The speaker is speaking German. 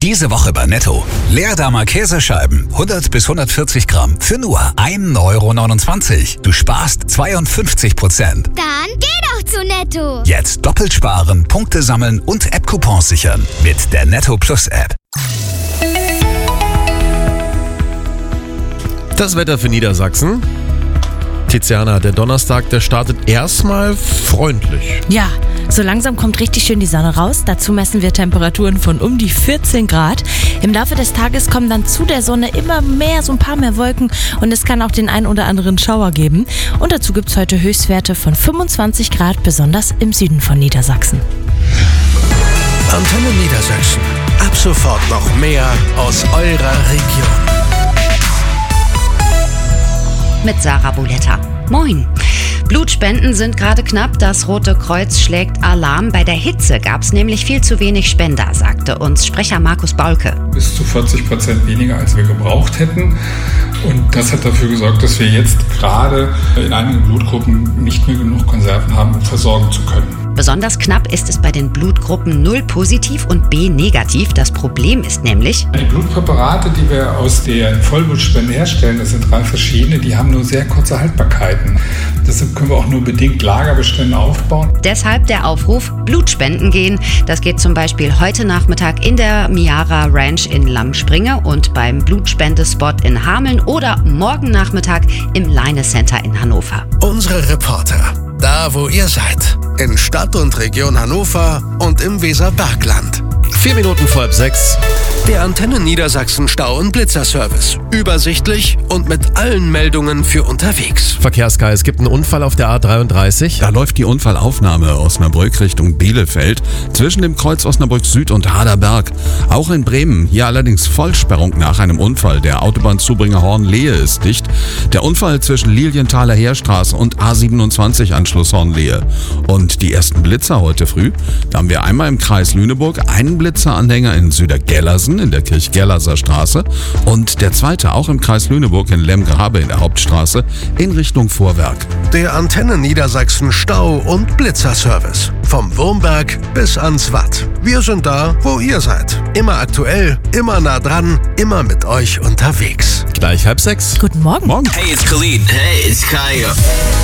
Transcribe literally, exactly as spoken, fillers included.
Diese Woche bei Netto. Leerdammer Käsescheiben, hundert bis hundertvierzig Gramm, für nur ein Euro neunundzwanzig. Du sparst zweiundfünfzig Prozent. Dann geh doch zu Netto. Jetzt doppelt sparen, Punkte sammeln und App-Coupons sichern. Mit der Netto Plus App. Das Wetter für Niedersachsen. Tiziana, der Donnerstag, der startet erstmal freundlich. Ja, so langsam kommt richtig schön die Sonne raus. Dazu messen wir Temperaturen von um die vierzehn Grad. Im Laufe des Tages kommen dann zu der Sonne immer mehr, so ein paar mehr Wolken und es kann auch den ein oder anderen Schauer geben. Und dazu gibt es heute Höchstwerte von fünfundzwanzig Grad, besonders im Süden von Niedersachsen. Antenne Niedersachsen. Ab sofort noch mehr aus eurer Region. Mit Sarah Boletta. Moin. Blutspenden sind gerade knapp. Das Rote Kreuz schlägt Alarm. Bei der Hitze gab es nämlich viel zu wenig Spender, sagte uns Sprecher Markus Baulke. Bis zu vierzig Prozent weniger, als wir gebraucht hätten. Und das hat dafür gesorgt, dass wir jetzt gerade in einigen Blutgruppen nicht mehr genug Konserven haben, um versorgen zu können. Besonders knapp ist es bei den Blutgruppen null positiv und B negativ. Das Problem ist nämlich: Die Blutpräparate, die wir aus der Vollblutspende herstellen, das sind drei verschiedene, die haben nur sehr kurze Haltbarkeiten. Deshalb können wir auch nur bedingt Lagerbestände aufbauen. Deshalb der Aufruf, Blutspenden gehen. Das geht zum Beispiel heute Nachmittag in der Miara Ranch in Lammspringe und beim Blutspendespot in Hameln oder morgen Nachmittag im Leine Center in Hannover. Unsere Reporter, da wo ihr seid. In Stadt und Region Hannover und im Weserbergland. Vier Minuten vor halb sechs. Der Antenne Niedersachsen Stau- und Blitzerservice. Übersichtlich und mit allen Meldungen für unterwegs. Verkehrssky, es gibt einen Unfall auf der A dreiunddreißig. Da läuft die Unfallaufnahme Osnabrück Richtung Bielefeld zwischen dem Kreuz Osnabrück Süd und Haderberg. Auch in Bremen, hier allerdings Vollsperrung nach einem Unfall. Der Autobahnzubringer Hornlehe ist dicht. Der Unfall zwischen Lilienthaler Heerstraße und A siebenundzwanzig Anschluss Hornlehe. Und die ersten Blitzer heute früh, da haben wir einmal im Kreis Lüneburg einen Blitzeranhänger in Südergellersen in der Kirchgellerser Straße und der zweite auch im Kreis Lüneburg in Lemgrabe in der Hauptstraße in Richtung Vorwerk. Der Antenne Niedersachsen Stau- und Blitzerservice. Vom Wurmberg bis ans Watt. Wir sind da, wo ihr seid. Immer aktuell, immer nah dran, immer mit euch unterwegs. Gleich halb sechs. Guten Morgen. Morgen. Hey, it's Khalid. Hey, it's Kaya.